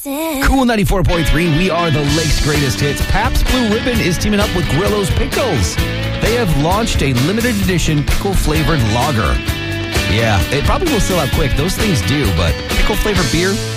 Cool 94.3, we are the Lake's greatest hits. Pabst Blue Ribbon is teaming up with Grillo's Pickles. They have launched a limited edition pickle-flavored lager. Yeah, it probably will sell out quick. Those things do, but pickle-flavored beer,